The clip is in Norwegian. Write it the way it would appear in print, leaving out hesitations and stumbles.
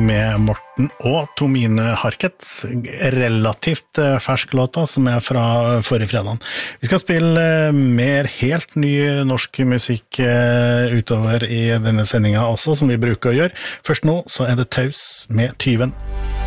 med Morten og Tomine Harket, relativt fersk låta som fra forrige fredag. Vi skal spille mer helt ny norsk musikk utover i denne sendingen også, som vi bruker å gjøre. Først nå så det Taus med Tyven.